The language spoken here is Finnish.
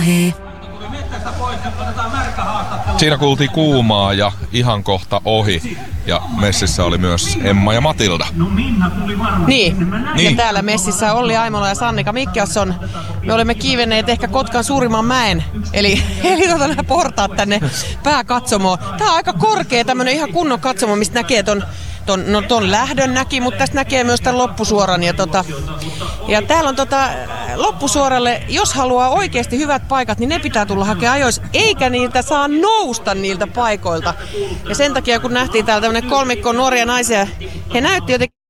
Siinä kuultiin kuumaa ja ihan kohta ohi. Ja messissä oli myös Emma ja Matilda. Niin. Ja täällä messissä Olli Aimola ja Sannika Mikkelsson. Me olemme kiivenneet ehkä Kotkan suurimman mäen. Eli nämä portaat tänne pääkatsomoon. Tää on aika korkea tämmönen ihan kunnon katsomo, mistä näkee ton lähdön näki, mutta tästä näkee myös tämän loppusuoran. Ja täällä on loppusuoralle, jos haluaa oikeasti hyvät paikat, niin ne pitää tulla hakea ajoissa, eikä niiltä saa nousta niiltä paikoilta. Ja sen takia, kun nähtiin täällä tämmönen kolmikko nuoria naisia, he näytti jotenkin